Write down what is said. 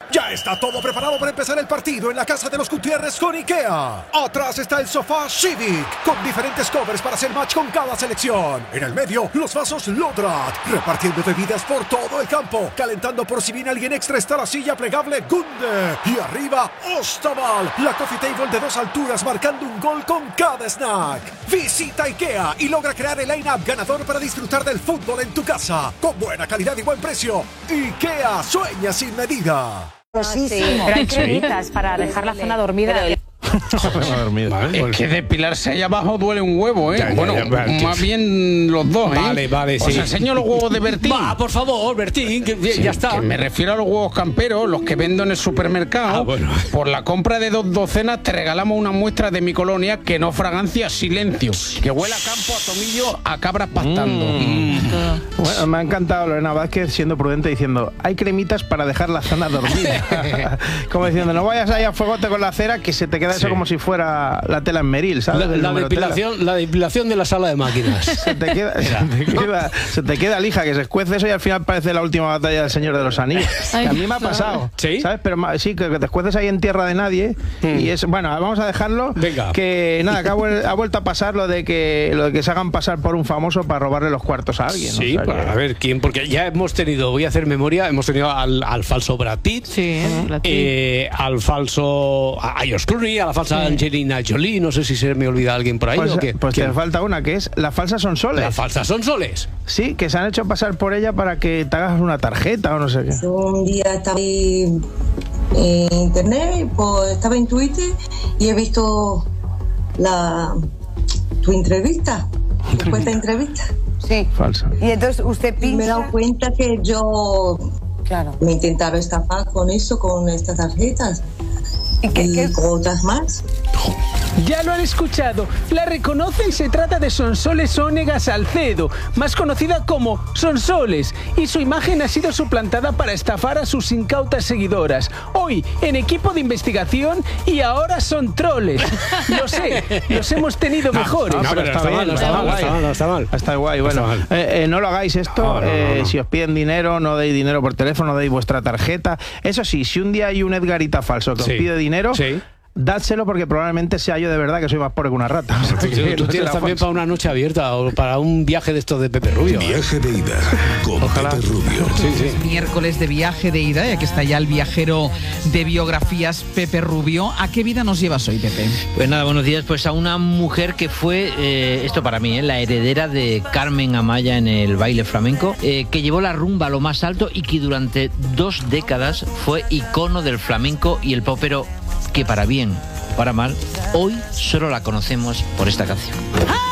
Ya está todo preparado para empezar el partido en la casa de los Gutiérrez con IKEA. Atrás está el sofá Civic, con diferentes covers para hacer match con cada selección. En el medio, los vasos Lodrat, repartiendo bebidas por todo el campo. Calentando por si viene alguien extra está la silla plegable Gunde. Y arriba, Ostaval, la coffee table de 2 alturas marcando un gol con cada snack. Visita IKEA y logra crear el line-up ganador para disfrutar del fútbol en tu casa. Con buena calidad y buen precio. IKEA, sueña sin medida. Sí. Pero hay cremitas para dejar la zona dormida. Vale, es que depilarse ahí abajo duele un huevo, ¿eh? Más bien los dos, ¿eh? Vale, Os enseño los huevos de Bertín. Va, por favor, Bertín, que ya está. Que me refiero a los huevos camperos, los que vendo en el supermercado. Por la compra de 2 docenas te regalamos una muestra de mi colonia que no fragancia silencio, que huele a campo, a tomillo, a cabras pastando. Bueno, me ha encantado Lorena Vázquez siendo prudente diciendo, hay cremitas para dejar la zona dormida. Como diciendo, no vayas ahí a fuegote con la cera que se te queda eso como si fuera la tela en Meril, ¿sabes? La depilación de la sala de máquinas. se te queda lija, que se escuece eso y al final parece la última batalla del Señor de los Anillos. Que a mí me ha pasado, ¿sabes? Pero sí, que te escueces ahí en tierra de nadie y es, bueno, vamos a dejarlo. Venga. Que nada, que ha vuelto a pasar lo de que se hagan pasar por un famoso para robarle los cuartos a alguien. Sí, ¿no? O sea, a ver, ¿quién? Porque ya hemos tenido, voy a hacer memoria, hemos tenido al falso Brad Pitt, al falso a George Clooney, a la falsa Angelina Jolie, no sé si se me olvida alguien por ahí pues, o qué. Pues te falta una, que es la falsa Sonsoles. La falsa Sonsoles. Sí, que se han hecho pasar por ella para que te hagas una tarjeta o no sé qué. Un día estaba en internet, pues estaba en Twitter y he visto tu entrevista, supuesta entrevista. Sí. Falsa. Y entonces usted pincha. Me he dado cuenta que yo me intentaron estafar con eso, con estas tarjetas. ¿Y con otras más? Ya lo han escuchado. La reconocen, se trata de Sonsoles Ónega Salcedo, más conocida como Sonsoles, y su imagen ha sido suplantada para estafar a sus incautas seguidoras. Hoy en equipo de investigación y ahora son troles. Lo sé, los hemos tenido mejores. No, pero está mal. Está guay. Bueno, no lo hagáis esto. Si os piden dinero, no deis dinero por teléfono, deis vuestra tarjeta. Eso sí, si un día hay un Edgarita falso que os pide dinero, dádselo porque probablemente sea yo de verdad que soy más pobre que una rata. Tú tienes también para una noche abierta o para un viaje de estos de Pepe Rubio. Viaje de ida con Pepe Rubio. Miércoles de viaje de ida, y aquí está ya el viajero de biografías Pepe Rubio. ¿A qué vida nos llevas hoy, Pepe? Pues nada, buenos días. Pues a una mujer que fue, esto para mí, la heredera de Carmen Amaya en el baile flamenco, que llevó la rumba a lo más alto y que durante 2 décadas fue icono del flamenco y el popero, que para bien o para mal, hoy solo la conocemos por esta canción.